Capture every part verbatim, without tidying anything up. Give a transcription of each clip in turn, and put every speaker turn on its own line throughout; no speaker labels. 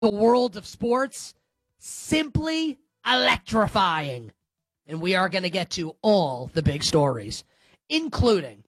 the world of sports, simply electrifying. And we are going to get to all the big stories, including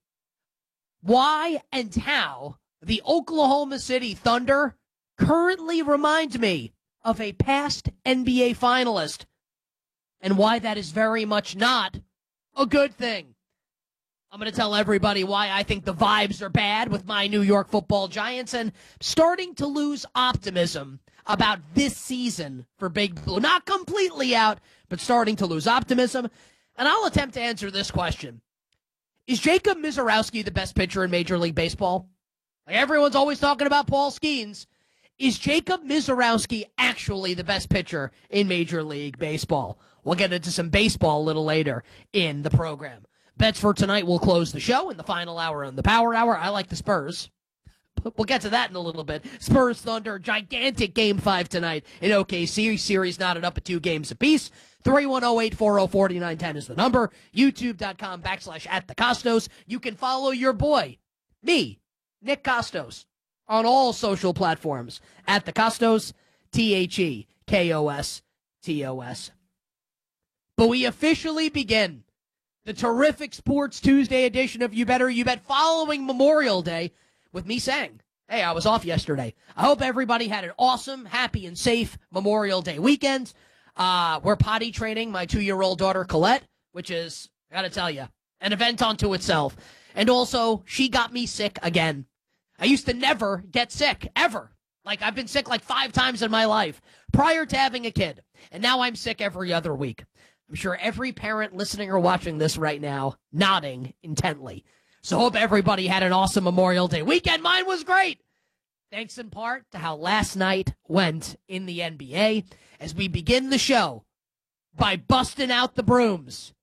why and how the Oklahoma City Thunder currently remind me of a past N B A finalist, and why that is very much not a good thing. I'm going to tell everybody why I think the vibes are bad with my New York Football Giants and starting to lose optimism about this season for Big Blue. Not completely out, but starting to lose optimism. And I'll attempt to answer this question. Is Jacob Misiorowski the best pitcher in Major League Baseball? Like everyone's always talking about Paul Skeens. Is Jacob Misiorowski actually the best pitcher in Major League Baseball? We'll get into some baseball a little later in the program. Bets for tonight will close the show in the final hour and the power hour. I like the Spurs. We'll get to that in a little bit. Spurs Thunder, gigantic game five tonight in O K C. Series knotted up at two games apiece. three one zero, eight four zero, four nine one zero is the number. YouTube.com backslash at the Costos. You can follow your boy, me, Nick Costos, on all social platforms at the Costos, T H E K O S T O S. But we officially begin the terrific Sports Tuesday edition of You Better You Bet following Memorial Day with me saying, hey, I was off yesterday. I hope everybody had an awesome, happy, and safe Memorial Day weekend. Uh, we're potty training my two-year-old daughter, Colette, which is, I gotta tell you, an event unto itself. And also, she got me sick again. I used to never get sick, ever. Like, I've been sick like five times in my life prior to having a kid. And now I'm sick every other week. I'm sure every parent listening or watching this right now nodding intently. So hope everybody had an awesome Memorial Day weekend. Mine was great. Thanks in part to how last night went in the N B A as we begin the show by busting out the brooms.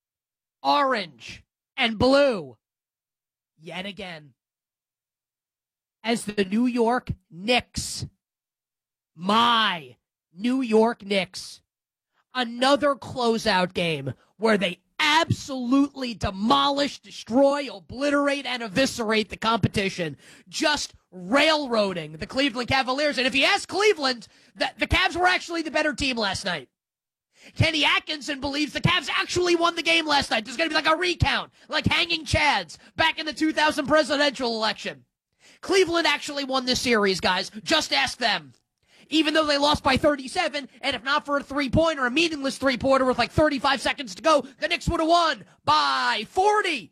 Orange and blue yet again. As the New York Knicks, my New York Knicks, another closeout game where they absolutely demolish, destroy, obliterate, and eviscerate the competition, just railroading the Cleveland Cavaliers. And if you ask Cleveland, the, the Cavs were actually the better team last night. Kenny Atkinson believes the Cavs actually won the game last night. There's going to be like a recount, like hanging chads back in the two thousand presidential election. Cleveland actually won this series, guys. Just ask them. Even though they lost by thirty-seven, and if not for a three-pointer, a meaningless three-pointer with like thirty-five seconds to go, the Knicks would have won by forty.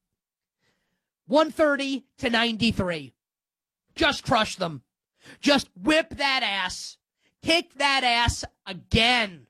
one thirty to ninety-three. Just crush them. Just whip that ass. Kick that ass again.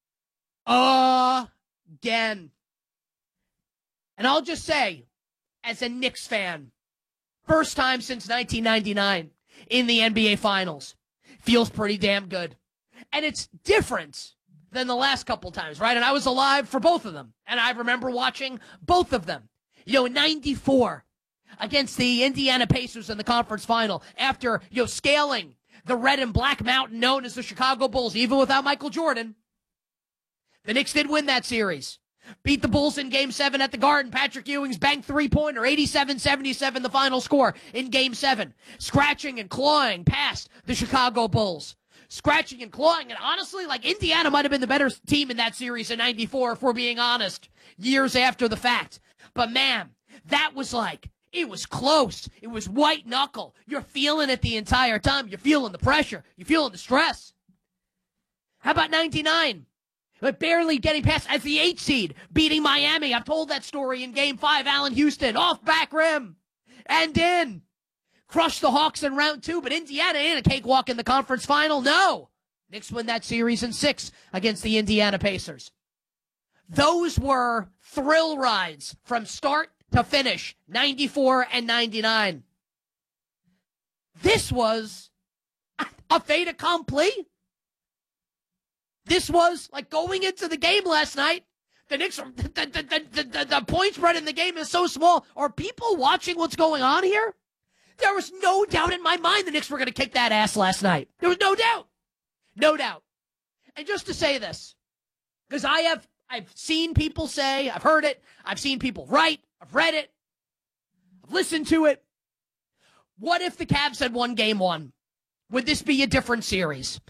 Again. And I'll just say, as a Knicks fan, first time since nineteen ninety-nine in the N B A Finals. Feels pretty damn good. And it's different than the last couple times, right? And I was alive for both of them. And I remember watching both of them. You know, in ninety-four against the Indiana Pacers in the conference final after, you know, scaling the red and black mountain known as the Chicago Bulls, even without Michael Jordan. The Knicks did win that series. Beat the Bulls in Game seven at the Garden. Patrick Ewing's banked three-pointer, eighty-seven seventy-seven, the final score in Game seven. Scratching and clawing past the Chicago Bulls. Scratching and clawing, and honestly, like, Indiana might have been the better team in that series in ninety-four, if we're being honest, years after the fact. But man, that was like, it was close. It was white knuckle. You're feeling it the entire time. You're feeling the pressure. You're feeling the stress. How about ninety-nine? But barely getting past as the eight seed, beating Miami. I've told that story in Game five. Allen Houston, off back rim, and in. Crushed the Hawks in round two, but Indiana in a cakewalk in the conference final. No. Knicks win that series in six against the Indiana Pacers. Those were thrill rides from start to finish, ninety-four and ninety-nine. This was a fait accompli. This was like going into the game last night. The Knicks, the, the, the, the, the point spread in the game is so small. Are people watching what's going on here? There was no doubt in my mind the Knicks were going to kick that ass last night. There was no doubt. No doubt. And just to say this, because I have, I've seen people say, I've heard it, I've seen people write, I've read it, I've listened to it. What if the Cavs had won game one? would this be a different series?